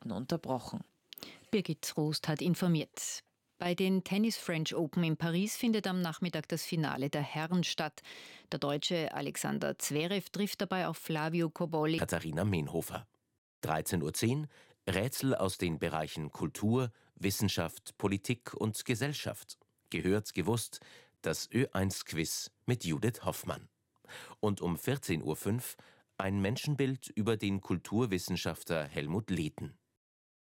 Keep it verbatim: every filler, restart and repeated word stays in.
werden unterbrochen. Birgit Rost hat informiert. Bei den Tennis French Open in Paris findet am Nachmittag das Finale der Herren statt. Der Deutsche Alexander Zverev trifft dabei auf Flavio Cobolli. Katharina Meinhofer. dreizehn Uhr zehn Rätsel aus den Bereichen Kultur, Wissenschaft, Politik und Gesellschaft. Gehört, gewusst, das Ö eins Quiz mit Judith Hoffmann. Und um vierzehn Uhr fünf ein Menschenbild über den Kulturwissenschaftler Helmut Lehten.